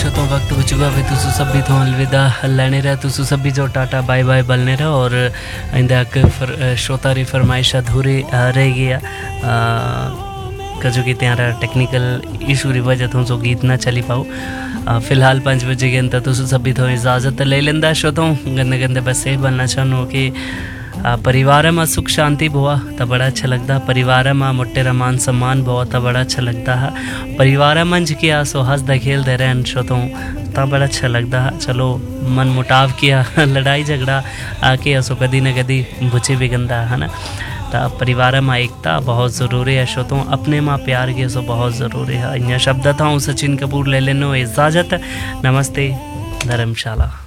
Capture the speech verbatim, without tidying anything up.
शतों वक्त हो चुका वे तुसु सब भी तो अलविदा लेने रहा तुसु सब भी जो टाटा बाय बाय बलने रहा और इंदा फर, श्रोता री फरमाइश अधूरी रह गया कजो की त्यारा टेक्निकल इशू री वजह तो जो गीत ना चली पाऊ फिलहाल पाँच बजे के अंत तुसु सब भी तो इजाज़त ले लेंदा श्रोतों गंदे गंदे बस ये बनना चाहूँ कि परिवार में सुख शांति भवा तो बड़ा अच्छा लगता है। परिवार में मोटे मान सम्मान भवा तो बड़ा अच्छा लगता है। परिवार मंझ किया सो हंसदा खेलते रहन श्रोतों तो बड़ा अच्छा लगता है। चलो मन मुटाव किया लड़ाई झगड़ा आके असो कदी न कदी बुझे भी गंदा है ना। तो परिवार में एकता बहुत ज़रूरी है श्रोतों। अपने माँ प्यार के सो बहुत ज़रूरी है। इन शब्द था सचिन कपूर ले लेनो इजाज़त। नमस्ते धर्मशाला।